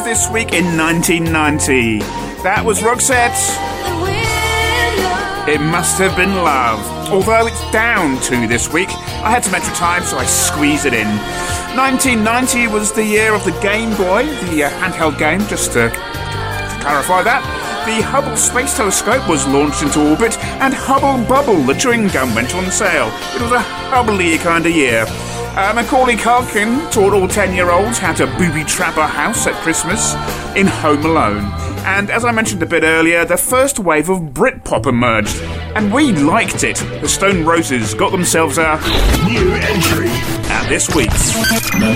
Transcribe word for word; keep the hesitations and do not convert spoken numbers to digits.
this week in nineteen ninety. That was Roxette. It Must Have Been Love. Although it's down two this week, I had some extra time, so I squeezed it in. nineteen ninety was the year of the Game Boy, the uh, handheld game, just to, to clarify that. The Hubble Space Telescope was launched into orbit, and Hubble Bubble, the chewing gum, went on sale. It was a Hubble-y kind of year. Uh, Macaulay Culkin taught all ten-year-olds how to booby-trap a house at Christmas in Home Alone. And as I mentioned a bit earlier, the first wave of Britpop emerged, and we liked it. The Stone Roses got themselves a new entry at this week's number